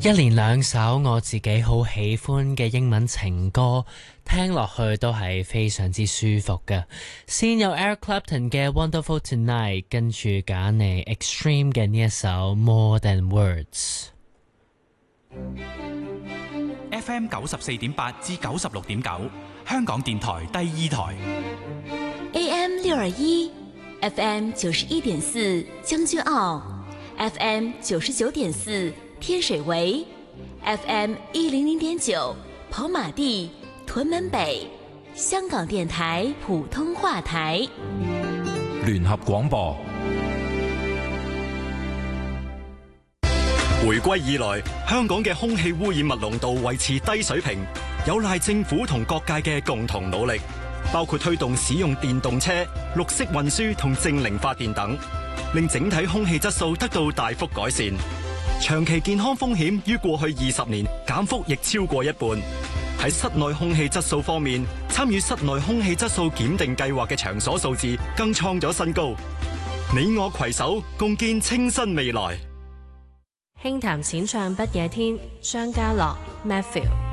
一連兩首我自己好喜歡嘅英文情歌，聽落去都係非常之舒服嘅。先有 Eric Clapton 嘅 Wonderful Tonight， 跟住揀嚟 Extreme 嘅呢一首 More Than Words。FM 94.8至96.9，香港電台第二台。 AM 621，FM 91.4將軍澳 ，FM 99.4。天水圍 FM 100.9跑馬地屯門北，香港電台普通話台聯合廣播。 回歸以來，香港嘅空氣污染物濃度維持低水平，有賴政府同各界嘅共同努力，包括推動使用電動車、綠色運輸同淨零發電等，令整體空氣質素得到大幅改善。長期健康風險於過去20年減幅亦超過一半。喺室內空氣質素方面，參與室內空氣質素檢定計劃嘅場所數字更創咗新高。你我攜手共建清新未來。 輕談淺唱不夜天，張家樂 Matthew。